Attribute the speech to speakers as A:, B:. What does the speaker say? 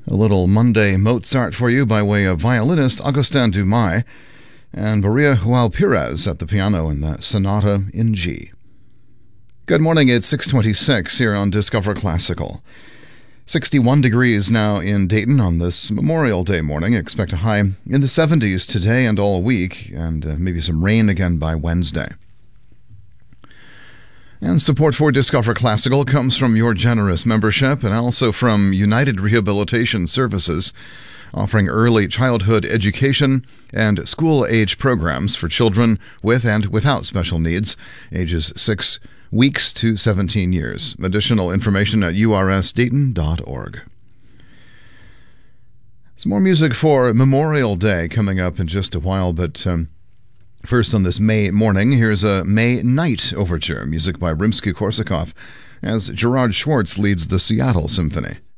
A: A little Monday Mozart for you by way of violinist Augustin Dumay and Maria Joao Pires at the piano in the Sonata in G. Good morning, it's 6:26 here on Discover Classical. 61 degrees now in Dayton on this Memorial Day morning. Expect a high in the 70s today and all week, and maybe some rain again by Wednesday. And support for Discover Classical comes from your generous membership and also from United Rehabilitation Services, offering early childhood education and school-age programs for children with and without special needs, ages 6 weeks to 17 years. Additional information at ursdayton.org. Some more music for Memorial Day coming up in just a while, but first on this May morning, here's a May Night Overture, music by Rimsky-Korsakov, as Gerard Schwartz leads the Seattle Symphony.